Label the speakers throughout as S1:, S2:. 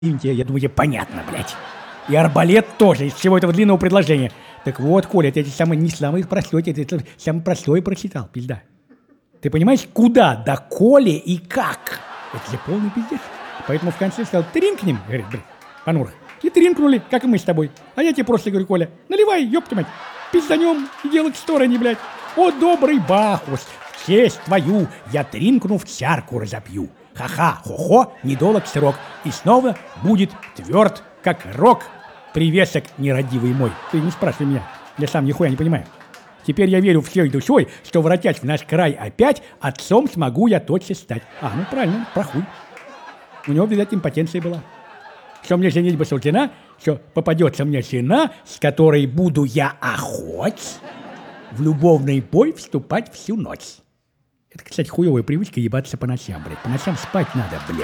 S1: Я думаю, тебе понятно, блядь. И арбалет тоже из всего этого длинного предложения. Так вот, Коля, это не самый простой, это самый простой прочитал, пизда. Ты понимаешь, куда, до Коли и как? Это же полный пиздец. Поэтому в конце сказал, тринкнем, говорит, блядь, понуро. И тринкнули, как и мы с тобой. А я тебе просто говорю, Коля, наливай, ёпта мать, пизданем и делать в стороне, блядь. О, добрый Бахус, в честь твою я тринкну в чарку разопью. Ха-ха, хо-хо, недолг срок. И снова будет тверд, как рог. Привесок нерадивый мой. Ты не спрашивай меня, я сам нихуя не понимаю. Теперь я верю всей душой, что, воротясь в наш край опять, отцом смогу я тотчас стать. А, ну правильно, прохуй. У него, видать, импотенция была. Что мне женитьба суждена, что попадется мне жена, с которой буду я охоть, в любовный бой вступать всю ночь. Это, кстати, хуевая привычка ебаться по ночам, блядь. По ночам спать надо, блядь.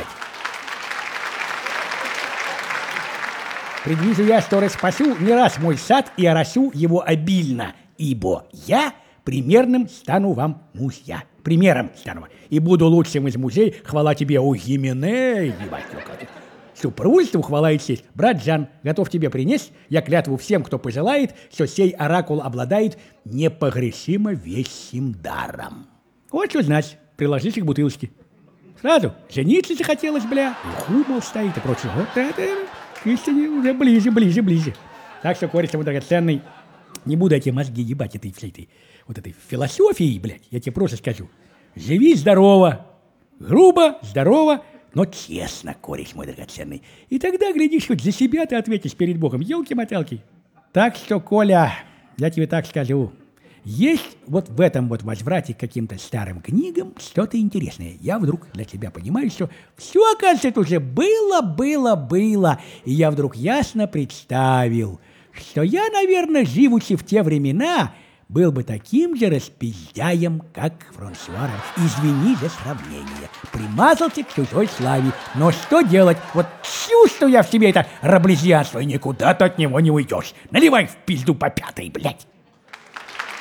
S1: Предвижу я, что распасу не раз мой сад и оросю его обильно, ибо я примерным стану вам мужья. Примером стану вам. И буду лучшим из мужей, хвала тебе, о Гименей, ебать, супружеству хвала и честь. Брат Жан, готов тебе принести, я клятву всем, кто пожелает, что сей оракул обладает непогрешимо вещим даром. Вот что значит, приложись к бутылочке. Сразу жениться захотелось, бля, и хумол стоит и прочее. Вот это к истине уже ближе. Так что, кореш, мой драгоценный, не буду я тебе мозги ебать этой философией, блядь, я тебе просто скажу. Живи здорово, грубо, здорово, но честно, кореш мой драгоценный. И тогда, глядишь, хоть за себя ты ответишь перед Богом. Ёлки-моталки. Так что, Коля, я тебе так скажу. Есть вот в этом вот возврате к каким-то старым книгам что-то интересное. Я вдруг для тебя понимаю, что все, оказывается, уже было. И я вдруг ясно представил, что я, наверное, живучи в те времена, был бы таким же распиздяем, как Франсуа. Извини за сравнение. Примазался к чужой славе. Но что делать? Вот чувствую я в себе это раблезианство, и никуда ты от него не уйдешь. Наливай в пизду по пятой, блядь.